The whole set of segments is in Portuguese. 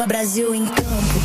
Nova Brasil em campo.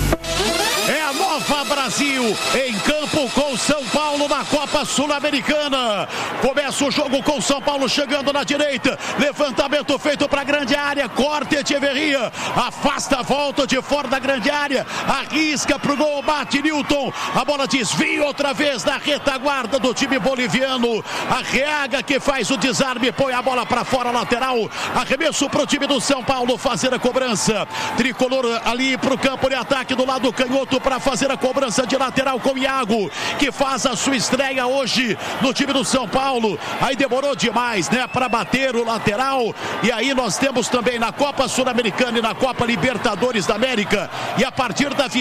É a Nova Brasil em campo com São Paulo na Copa Sul-Americana. Começa o jogo com São Paulo chegando na direita. Levantamento feito para a grande área. Corte Echeverria. Afasta a volta de fora da grande área. Arrisca para o gol. Bate Newton. A bola desvia outra vez na retaguarda do time boliviano. Arreaga que faz o desarme. Põe a bola para fora, lateral. Arremesso para o time do São Paulo fazer a cobrança. Tricolor ali para o campo de ataque do lado canhoto para fazer a cobrança de lateral com o Iago, que faz a sua estreia hoje no time do São Paulo. Aí demorou demais, né, para bater o lateral. E aí nós temos também na Copa Sul-Americana e na Copa Libertadores da América. E a partir da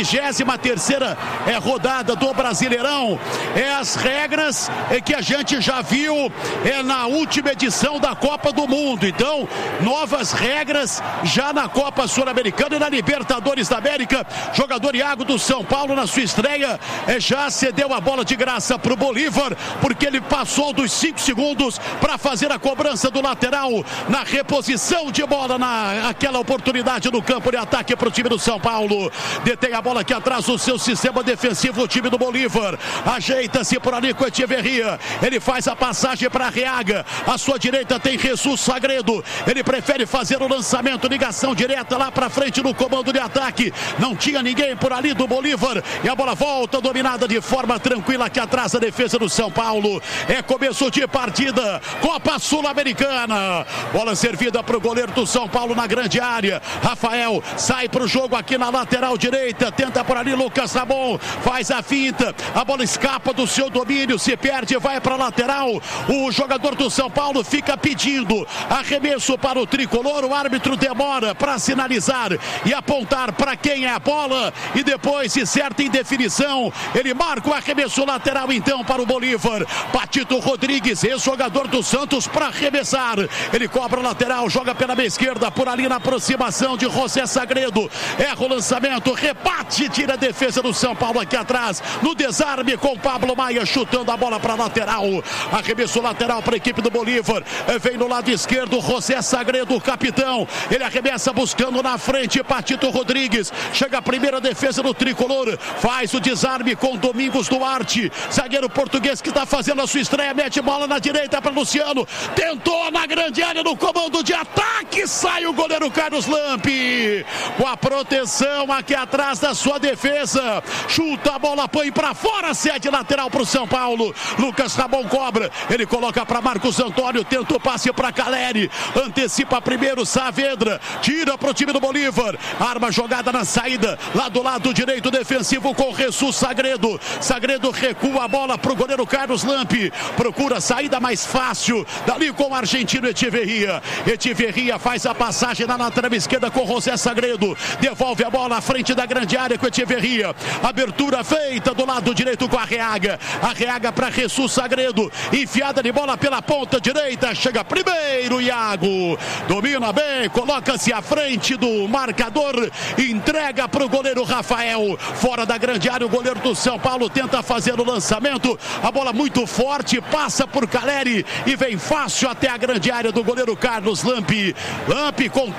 23ª rodada do Brasileirão, as regras que a gente já viu na última edição da Copa do Mundo. Então, novas regras já na Copa Sul-Americana e na Libertadores da América. Jogador Iago do São Paulo na sua estreia já cedeu a bola de graça para o Bolívar, porque ele passou dos 5 segundos para fazer a cobrança do lateral na reposição de bola naquela oportunidade no campo de ataque para o time do São Paulo. Detém a bola aqui atrás do seu sistema defensivo, o time do Bolívar. Ajeita-se por ali com Echeverria. Ele faz a passagem para Arreaga. À sua direita tem Jesus Sagredo. Ele prefere fazer o lançamento, ligação direta lá para frente no comando de ataque. Não tinha ninguém por ali do Bolívar e a bola volta dominada de forma tranquila aqui atrás da defesa do São Paulo. É começo de partida, Copa Sul-Americana. Bola servida para o goleiro do São Paulo na grande área. Rafael sai para o jogo aqui na lateral direita, tenta por ali Lucas Ramon, faz a finta, a bola escapa do seu domínio, se perde, vai para a lateral. O jogador do São Paulo fica pedindo arremesso para o tricolor, o árbitro demora para sinalizar e apontar para quem é a bola. E depois, se certa indefinição, ele marca o arremesso lateral então para o Bolívar. Patito Rodrigues, ex-jogador do Santos, para arremessar. Ele cobra o lateral, joga pela meia esquerda, por ali na aproximação de José Sagredo. Erra o lançamento, rebate, tira a defesa do São Paulo aqui atrás. No desarme com Pablo Maia chutando a bola para a lateral. Arremesso lateral para a equipe do Bolívar. Vem no lado esquerdo, José Sagredo, o capitão. Ele arremessa buscando na frente Patito Rodrigues. Chega a primeira defesa do tricolor, faz o desarme com Domingos Duarte, zagueiro português que está fazendo a sua estreia, mete bola na direita para Luciano, tentou na grande área no comando de ataque, sai o goleiro Carlos Lampi, com a proteção aqui atrás da sua defesa, chuta a bola, põe para fora, cede lateral para o São Paulo. Lucas Ramon cobra, ele coloca para Marcos Antônio, tenta o passe para Caleri, antecipa primeiro Saavedra, tira para o time do Bolívar, arma jogada na saída, lá do lado direito defensivo com Jesus Sagredo. Sagredo recua a bola para o goleiro Carlos Lampi. Procura a saída mais fácil. Dali com o argentino Echeverria. Echeverria faz a passagem na lateral esquerda com José Sagredo. Devolve a bola à frente da grande área com Echeverria. Abertura feita do lado direito com Arreaga. Arreaga para Jesus Sagredo. Enfiada de bola pela ponta direita. Chega primeiro Iago. Domina bem. Coloca-se à frente do marcador. Entrega para o goleiro Rafael, fora da grande área, o goleiro do São Paulo tenta fazer o lançamento, a bola muito forte, passa por Caleri e vem fácil até a grande área do goleiro Carlos Lampi. Lampi com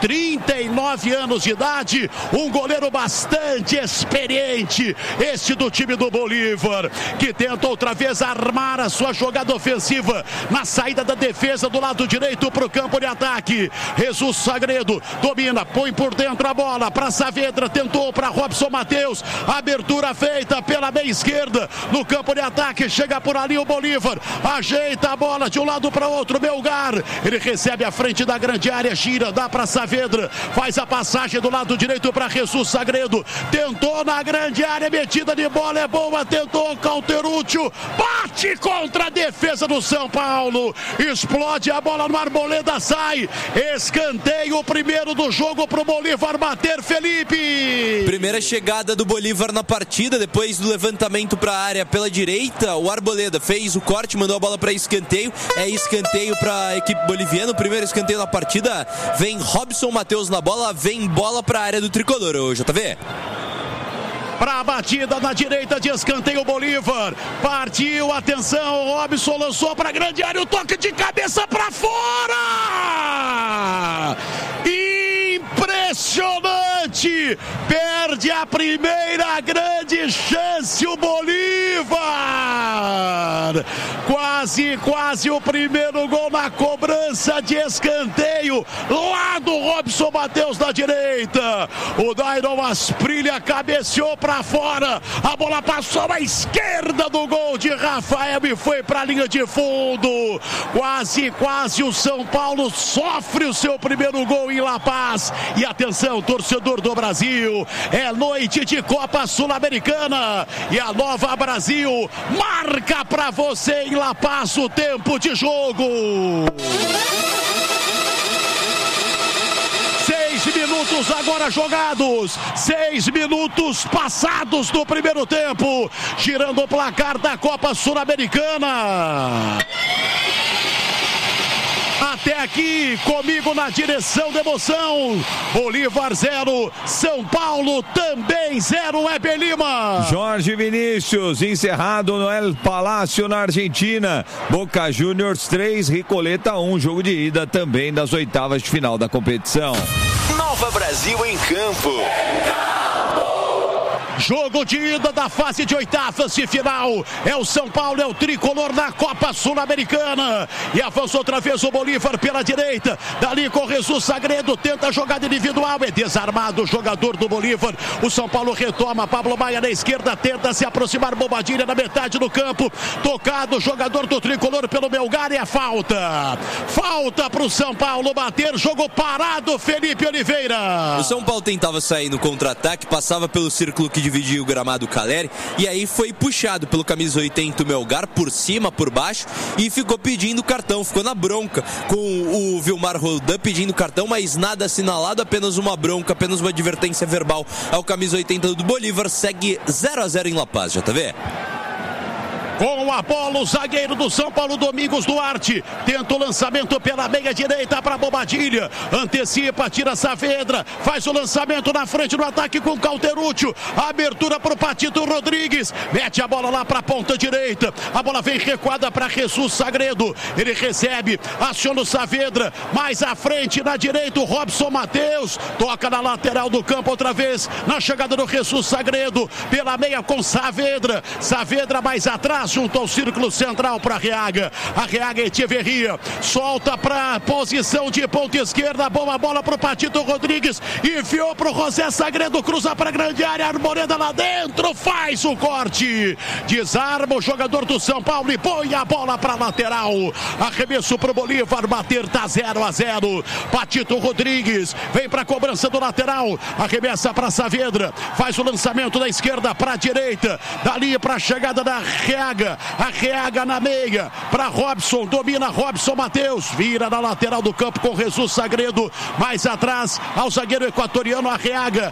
39 anos de idade, um goleiro bastante experiente, este do time do Bolívar, que tenta outra vez armar a sua jogada ofensiva na saída da defesa do lado direito para o campo de ataque. Jesus Sagredo domina, põe por dentro a bola para Saavedra, tentou para Robson Matheus, abertura feita pela meia esquerda no campo de ataque, chega por ali o Bolívar, ajeita a bola de um lado para outro, Melgar, ele recebe a frente da grande área, gira, dá para Saavedra, faz a passagem do lado direito para Jesus Sagredo, tentou na grande área, metida de bola é boa, tentou Cauterúcio, bate contra a defesa do São Paulo, explode a bola no Arboleda, sai, escanteio, o primeiro do jogo para o Bolívar bater, Felipe. Primeira chegada do Bolívar na partida, depois do levantamento para a área pela direita, o Arboleda fez o corte, mandou a bola para escanteio, é escanteio para a equipe boliviana, o primeiro escanteio na partida, vem Robson Matheus na bola, vem bola para a área do tricolor, o JV. Para a batida na direita de escanteio, Bolívar partiu, atenção, Robson lançou para a grande área, o toque de cabeça para fora, impressionante pênalti, perde a primeira grande chance o Bolívar. Quase o primeiro gol na cobrança de escanteio lá do Robson Matheus da direita. O Dairon Asprilha cabeceou para fora, a bola passou à esquerda do gol de Rafael e foi para a linha de fundo. Quase o São Paulo sofre o seu primeiro gol em La Paz. E atenção, torcedor do Brasil, é noite de Copa Sul-Americana e a Nova Brasil marca para você em La Paz o tempo de jogo. 6 minutos agora jogados, 6 minutos passados do primeiro tempo, girando o placar da Copa Sul-Americana. Até aqui, comigo na direção da emoção, Bolívar 0, São Paulo também 0, Weber Lima. Jorge Vinícius, encerrado no El Palácio na Argentina. Boca Juniors 3, Recoleta 1, jogo de ida também das oitavas de final da competição. Nova Brasil em campo. Jogo de ida da fase de oitavas de final. É o São Paulo, é o tricolor na Copa Sul-Americana. E avança outra vez o Bolívar pela direita. Dali com Jesus Sagredo, tenta a jogada individual. É desarmado o jogador do Bolívar. O São Paulo retoma. Pablo Maia na esquerda, tenta se aproximar. Bobadilha na metade do campo. Tocado o jogador do tricolor pelo Melgar e a falta. Falta para o São Paulo bater. Jogo parado, Felipe Oliveira. O São Paulo tentava sair no contra-ataque, passava pelo círculo que dividia o gramado Caleri, e aí foi puxado pelo camisa 80 Melgar, por cima, por baixo, e ficou pedindo cartão, ficou na bronca com o Vilmar Roldan pedindo cartão, mas nada assinalado, apenas uma bronca, apenas uma advertência verbal ao camisa 80 do Bolívar. Segue 0-0 em La Paz, JV. Com a bola, o zagueiro do São Paulo, Domingos Duarte, tenta o lançamento pela meia direita para Bobadilha, antecipa, tira Saavedra, faz o lançamento na frente do ataque com Cauterúcio, abertura para o Patito Rodrigues, mete a bola lá para a ponta direita, a bola vem recuada para Jesus Sagredo, ele recebe, aciona o Saavedra, mais à frente na direita o Robson Matheus, toca na lateral do campo outra vez, na chegada do Jesus Sagredo, pela meia com Saavedra, Saavedra mais atrás, junto ao círculo central para Arreaga. Arreaga Echeverria solta para a posição de ponta esquerda, boa bola para o Patito Rodrigues, enfiou para o José Sagredo, cruza para a grande área, Arboleda lá dentro, faz o corte, desarma o jogador do São Paulo e põe a bola para a lateral. Arremesso para o Bolívar, bater, tá 0-0. Patito Rodrigues vem para a cobrança do lateral, arremessa para Saavedra, faz o lançamento da esquerda para a direita, dali para a chegada da Arreaga na meia, para Robson, domina Robson Matheus, vira na lateral do campo com Jesus Sagredo, mais atrás ao zagueiro equatoriano Arreaga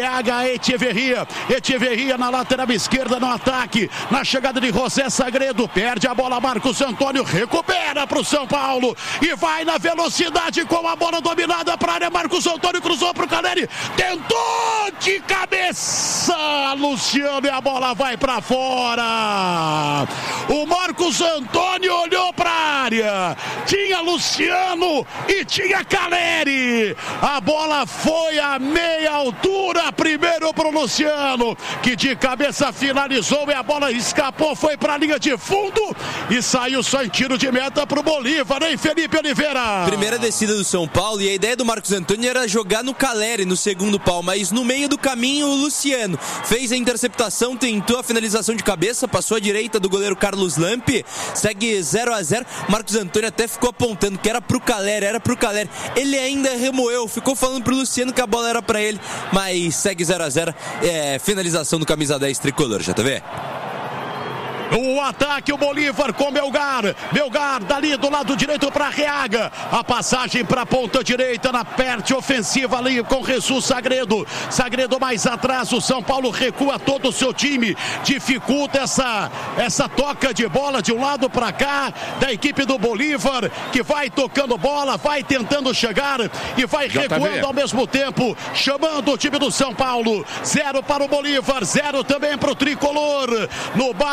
Echeverria na lateral esquerda no ataque, na chegada de José Sagredo, perde a bola, Marcos Antônio recupera para o São Paulo e vai na velocidade com a bola dominada para a área, Marcos Antônio cruzou para o Caleri, tentou de cabeça Luciano e a bola vai para fora. O Marcos Antônio olhou para a área, tinha Luciano e tinha Caleri, a bola foi a meia altura, primeiro para o Luciano, que de cabeça finalizou e a bola escapou, foi para a linha de fundo e saiu só em tiro de meta para o Bolívar, hein, Felipe Oliveira? Primeira descida do São Paulo e a ideia do Marcos Antônio era jogar no Caleri, no segundo pau, mas no meio do caminho o Luciano fez a interceptação, tentou a finalização de cabeça, passou à direita do goleiro Carlos Lampe, segue 0-0. Marcos Antônio até ficou apontando que era pro Caleri, ele ainda remoeu, ficou falando pro Luciano que a bola era pra ele, mas segue 0-0, finalização do camisa 10 tricolor, já tá vendo? O ataque, o Bolívar com Melgar dali do lado direito para Arreaga, a passagem para a ponta direita na parte ofensiva ali com Jesus Sagredo mais atrás, o São Paulo recua todo o seu time, dificulta essa toca de bola de um lado para cá da equipe do Bolívar, que vai tocando bola, vai tentando chegar e vai recuando ao mesmo tempo, chamando o time do São Paulo. 0 para o Bolívar, 0 também para o tricolor, no bar do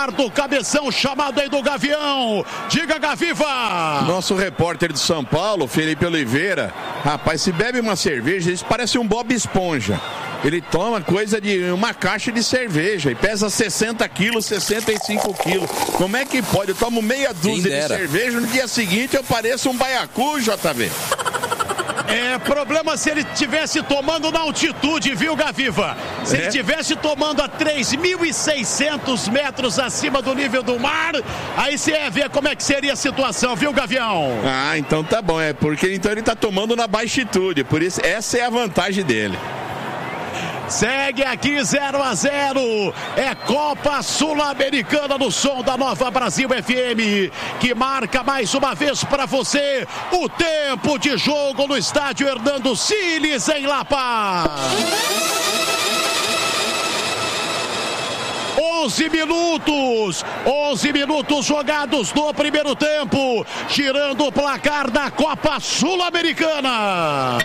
cabeção chamado aí do Gavião. Diga, Gaviva. Nosso repórter de São Paulo, Felipe Oliveira, rapaz, se bebe uma cerveja, isso parece um Bob Esponja. Ele toma coisa de uma caixa de cerveja e pesa 60 quilos, 65 quilos. Como é que pode? Eu tomo meia dúzia de cerveja, no dia seguinte eu pareço um baiacu, JV. É problema se ele estivesse tomando na altitude, viu, Gaviva? Se ele estivesse tomando a 3.600 metros acima do nível do mar, aí você ia ver como é que seria a situação, viu, Gavião? Ah, então tá bom, porque então ele tá tomando na baixitude, por isso essa é a vantagem dele. Segue aqui 0-0. É Copa Sul-Americana no som da Nova Brasil FM, que marca mais uma vez para você o tempo de jogo no estádio Hernando Siles em La Paz. 11 minutos jogados no primeiro tempo, girando o placar da Copa Sul-Americana.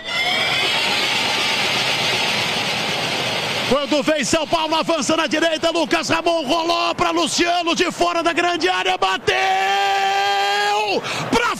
Quando vem São Paulo, avança na direita, Lucas Ramon rolou para Luciano de fora da grande área, bateu para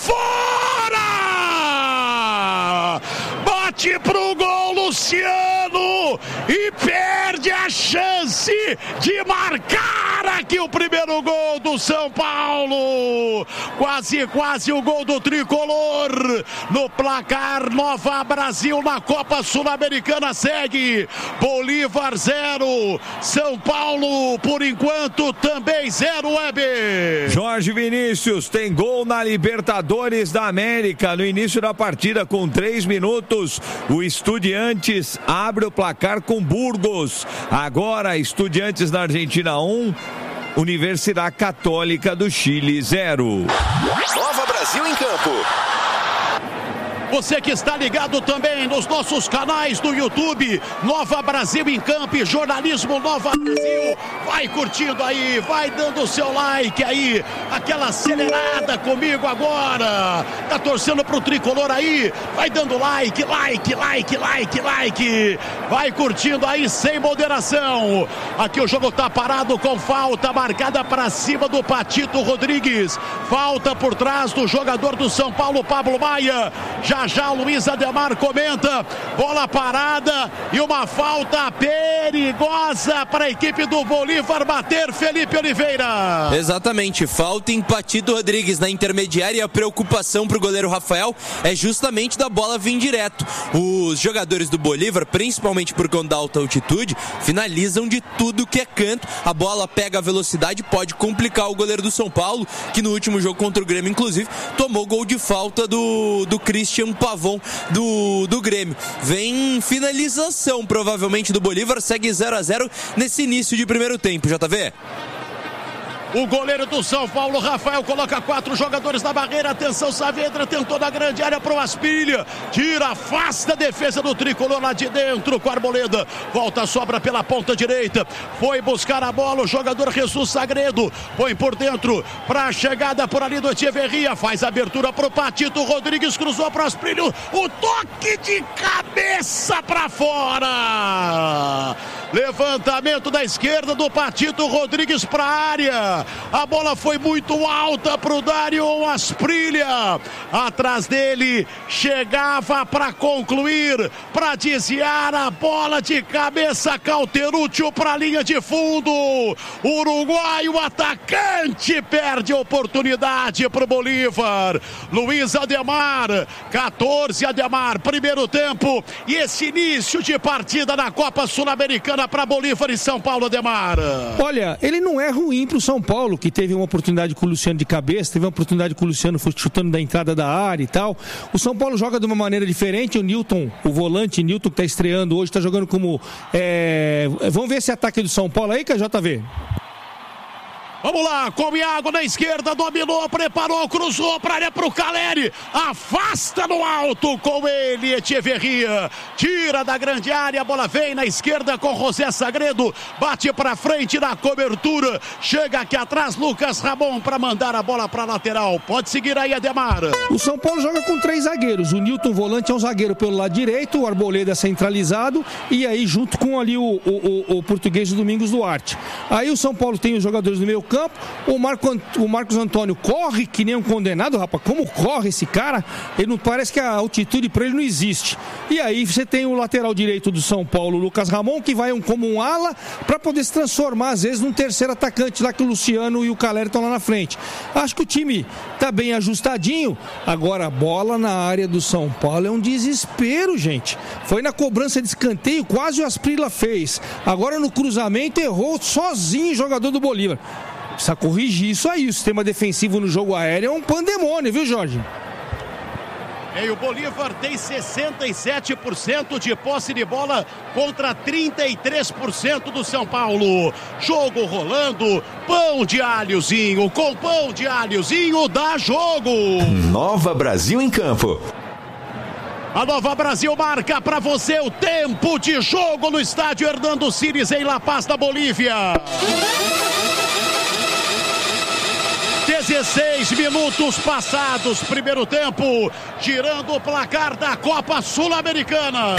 fora! Bate pro gol, Luciano, e perde a chance de marcar aqui o primeiro gol do São Paulo. Quase o gol do tricolor no placar. Nova Brasil na Copa Sul-Americana segue. Bolívar 0, São Paulo por enquanto também 0, Weber. Jorge Vinícius tem gol na Libertadores da América no início da partida com 3 minutos. O Estudiantes abre o placar com Burgos. Agora Estudiantes na Argentina 1, Universidade Católica do Chile 0. Nova Brasil em campo. Você que está ligado também nos nossos canais do YouTube, Nova Brasil em Campo, Jornalismo Nova Brasil, vai curtindo aí, vai dando o seu like aí, aquela acelerada comigo agora, tá torcendo pro tricolor aí, vai dando like, vai curtindo aí sem moderação. Aqui o jogo tá parado com falta marcada para cima do Patito Rodrigues, falta por trás do jogador do São Paulo, Pablo Maia. Já o Luiz Ademar comenta, bola parada e uma falta perigosa para a equipe do Bolívar bater, Felipe Oliveira. Exatamente, falta em Patito Rodrigues na intermediária, e a preocupação para o goleiro Rafael é justamente da bola vir direto. Os jogadores do Bolívar, principalmente por conta da alta altitude, finalizam de tudo que é canto, a bola pega a velocidade, pode complicar o goleiro do São Paulo, que no último jogo contra o Grêmio, inclusive, tomou gol de falta do Christian Pavon do Grêmio. Vem finalização provavelmente do Bolívar, segue 0-0 nesse início de primeiro tempo, JV. O goleiro do São Paulo, Rafael, coloca 4 jogadores na barreira. Atenção, Saavedra tentou na grande área pro Asprilha. Tira, afasta a defesa do tricolor lá de dentro com a Arboleda. Volta, sobra pela ponta direita. Foi buscar a bola o jogador Jesus Sagredo. Põe por dentro para a chegada por ali do Echeverria. Faz a abertura pro Patito Rodrigues. Cruzou pro Asprilha. O toque de cabeça para fora. Levantamento da esquerda do Patito Rodrigues para a área. A bola foi muito alta para o Dário Asprilha. Atrás dele chegava para concluir, para desviar a bola de cabeça. Cauterúcio para a linha de fundo. Uruguaio atacante perde a oportunidade para o Bolívar. Luiz Ademar, 14 Ademar, primeiro tempo. E esse início de partida na Copa Sul-Americana para Bolívar e São Paulo, Ademar. Olha, ele não é ruim para o São Paulo, que teve uma oportunidade com o Luciano de cabeça, teve uma oportunidade com o Luciano chutando da entrada da área e tal. O São Paulo joga de uma maneira diferente. O Newton, o volante Newton, que está estreando hoje, está jogando como... Vamos ver esse ataque do São Paulo aí, que é JV. Vamos lá, com o Iago na esquerda, dominou, preparou, cruzou para área pro Caleri, afasta no alto com ele, Echeverria, tira da grande área, a bola vem na esquerda com José Sagredo, bate para frente na cobertura, chega aqui atrás Lucas Ramon para mandar a bola para lateral. Pode seguir aí, Ademar. O São Paulo joga com 3 zagueiros, o Newton volante é um zagueiro pelo lado direito, o Arboleda centralizado e aí junto com ali o português Domingos Duarte. Aí o São Paulo tem os jogadores do meio campo. O Marcos Antônio corre que nem um condenado, rapaz. Como corre esse cara? Ele não parece que a altitude para ele não existe. E aí você tem o lateral direito do São Paulo, o Lucas Ramon, que vai como um ala para poder se transformar, às vezes, num terceiro atacante lá que o Luciano e o Caleri estão lá na frente. Acho que o time tá bem ajustadinho. Agora, a bola na área do São Paulo é um desespero, gente. Foi na cobrança de escanteio, quase o Asprilla fez. Agora no cruzamento errou sozinho o jogador do Bolívar. Precisa corrigir isso aí. O sistema defensivo no jogo aéreo é um pandemônio, viu, Jorge? E o Bolívar tem 67% de posse de bola contra 33% do São Paulo. Jogo rolando, pão de alhozinho, com pão de alhozinho dá jogo. Nova Brasil em campo. A Nova Brasil marca para você o tempo de jogo no estádio Hernando Siles em La Paz, da Bolívia. 16 minutos passados, primeiro tempo, girando o placar da Copa Sul-Americana.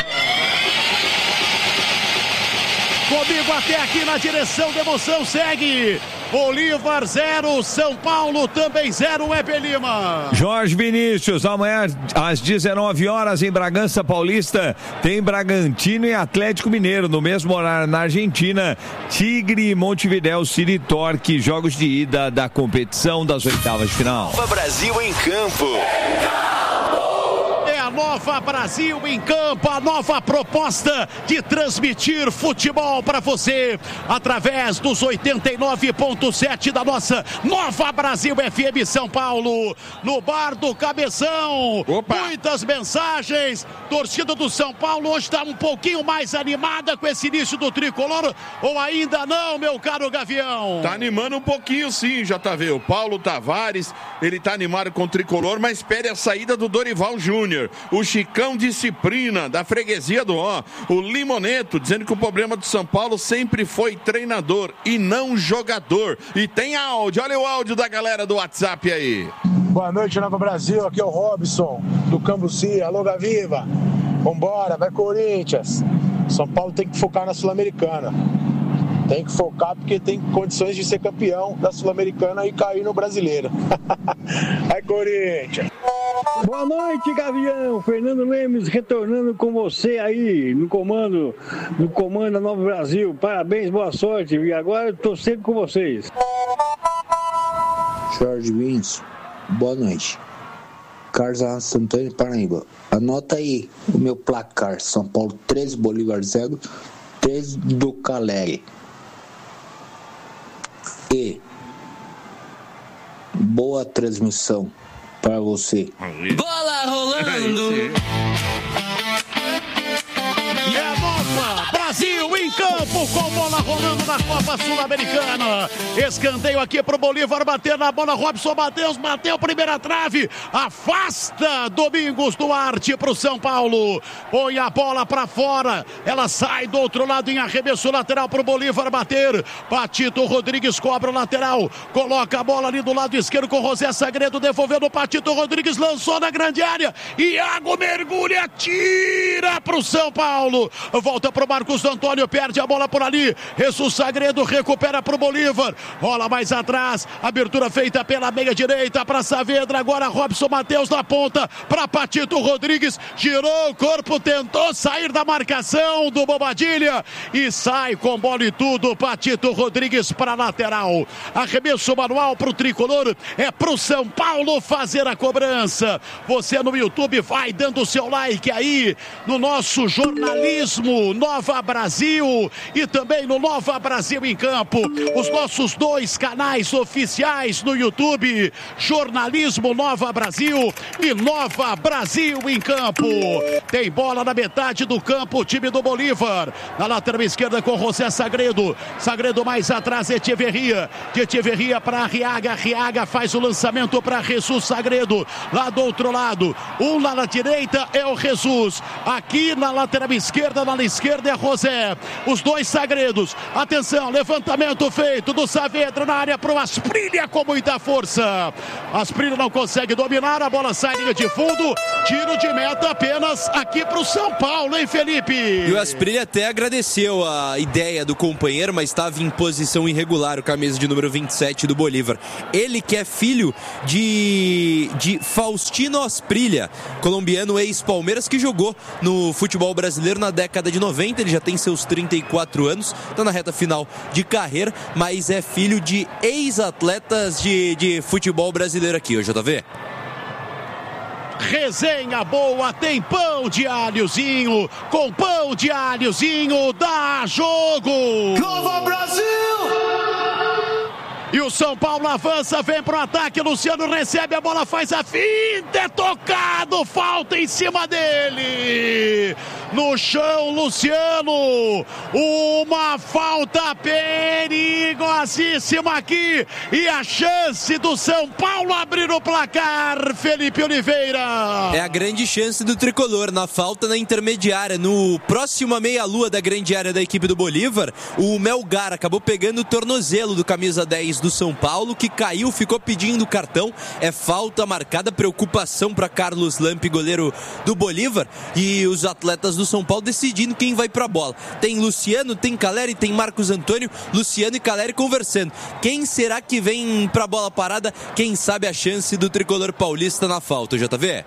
Comigo até aqui na direção da emoção segue Bolívar 0, São Paulo também 0, Weber Lima. Jorge Vinícius, amanhã às 19 horas em Bragança Paulista tem Bragantino e Atlético Mineiro. No mesmo horário na Argentina, Tigre e Montevidéu City Torque, jogos de ida da competição das oitavas de final. Nova Brasil em campo. Nova Brasil em campo, a nova proposta de transmitir futebol para você através dos 89.7 da nossa Nova Brasil FM São Paulo, no Bar do Cabeção. Opa. Muitas mensagens, torcida do São Paulo hoje está um pouquinho mais animada com esse início do tricolor, ou ainda não, meu caro Gavião? Tá animando um pouquinho sim, JV. O Paulo Tavares, ele tá animado com o tricolor, mas espere a saída do Dorival Júnior. O Chicão Disciplina, da freguesia do Ó. O Limoneto, dizendo que o problema do São Paulo sempre foi treinador e não jogador. E tem áudio, olha o áudio da galera do WhatsApp aí. Boa noite, Nova Brasil, aqui é o Robson, do Cambuci. Alô, Gaviva. Vambora, vai Corinthians. São Paulo tem que focar na Sul-Americana. Tem que focar porque tem condições de ser campeão da Sul-Americana e cair no Brasileiro. Vai, Corinthians. Boa noite, Gavião. Fernando Lemes retornando com você aí no comando da Nova Brasil. Parabéns, boa sorte. E agora eu tô sempre com vocês. Jorge Vinícius, boa noite. Carlos Santana, Paraíba. Anota aí o meu placar. São Paulo 13, Bolívar 0, 13 do Caleri. E boa transmissão para você. Bola rolando. E a Nova Brasil em campo com bola rolando na Copa Sul-Americana. Escanteio aqui pro Bolívar bater na bola. Robson Matheus bateu primeira trave. Afasta Domingos Duarte pro São Paulo. Põe a bola pra fora. Ela sai do outro lado em arremesso lateral pro Bolívar bater. Patito Rodrigues cobra o lateral. Coloca a bola ali do lado esquerdo com José Sagredo devolvendo. Patito Rodrigues lançou na grande área. Iago mergulha, tira pro São Paulo. Volta pro Marcos Antônio, perde a bola por ali. Jesus Sagredo recupera pro Bolívar. Rola mais atrás. Abertura feita pela meia direita para Saavedra. Agora Robson Matheus na ponta para Patito Rodrigues. Girou o corpo, tentou sair da marcação do Bobadilha e sai com bola e tudo. Patito Rodrigues para lateral. Arremesso manual pro tricolor. É pro São Paulo fazer a cobrança. Você no YouTube vai dando o seu like aí no nosso jornalismo Nova Brasil e também no Nova Brasil em Campo. Os nossos dois canais oficiais no YouTube, Jornalismo Nova Brasil e Nova Brasil em Campo. Tem bola na metade do campo, o time do Bolívar. Na lateral esquerda com José Sagredo. Sagredo mais atrás, Echeverria. De Echeverria para Arriaga. Arriaga faz o lançamento para Jesus Sagredo. Lá do outro lado, um lá na direita é o Jesus. Aqui na lateral esquerda, na esquerda é José. os dois Sagredos. Atenção, levantamento feito do Saavedra na área para o Asprilla com muita força. Asprilla não consegue dominar, a bola sai linha de fundo, tiro de meta apenas aqui para o São Paulo, hein, Felipe? E o Asprilla até agradeceu a ideia do companheiro, mas estava em posição irregular, o camisa de número 27 do Bolívar. Ele que é filho de Faustino Asprilla, colombiano ex-Palmeiras, que jogou no futebol brasileiro na década de 90, ele já tem seus 34 anos, está na reta final de carreira, mas é filho de ex-atletas de futebol brasileiro aqui, ô JV. Resenha boa, tem pão de alhozinho, com pão de alhozinho dá jogo! Nova Brasil! E o São Paulo avança, vem pro ataque, Luciano recebe a bola, faz a finta, é tocado, falta em cima dele. No chão, Luciano, uma falta perigosíssima aqui. E a chance do São Paulo abrir o placar, Felipe Oliveira. É a grande chance do tricolor, na falta na intermediária, no próximo à meia-lua da grande área da equipe do Bolívar, o Melgar acabou pegando o tornozelo do camisa 10 do São Paulo, que caiu, ficou pedindo cartão. É falta marcada, preocupação para Carlos Lampe, goleiro do Bolívar, e os atletas do São Paulo decidindo quem vai pra bola. Tem Luciano, tem Caleri, tem Marcos Antônio, Luciano e Caleri conversando. Quem será que vem pra bola parada? Quem sabe a chance do tricolor paulista na falta, JV?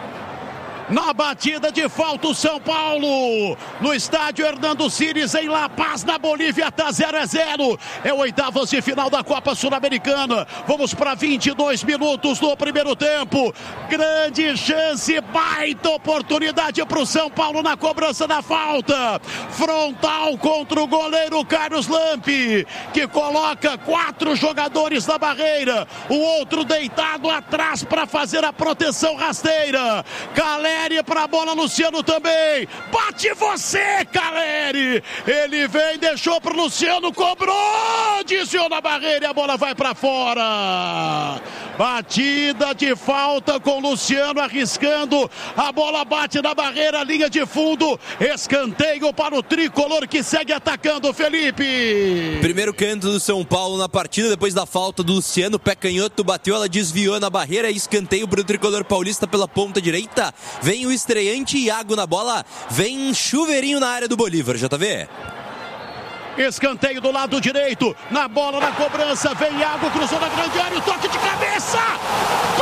Na batida de falta o São Paulo, no estádio Hernando Siles em La Paz, na Bolívia, tá 0-0. É oitavas de final da Copa Sul-Americana. Vamos para 22 minutos do primeiro tempo. Grande chance, baita oportunidade para o São Paulo na cobrança da falta. Frontal contra o goleiro Carlos Lampe, que coloca 4 jogadores na barreira. O outro deitado atrás para fazer a proteção rasteira. Caleri para a bola, Luciano também. Bate você, Caleri. Ele vem, deixou para o Luciano, cobrou, desviou na barreira e a bola vai para fora. Batida de falta com Luciano arriscando. A bola bate na barreira, linha de fundo. Escanteio para o tricolor que segue atacando, Felipe. Primeiro canto do São Paulo na partida, depois da falta do Luciano. Pé canhoto bateu, ela desviou na barreira. Escanteio para o tricolor paulista pela ponta direita. Vem o estreante Iago na bola. Vem chuveirinho na área do Bolívar, JV. Escanteio do lado direito. Na bola, na cobrança. Vem Iago, cruzou na grande área. O toque de cabeça.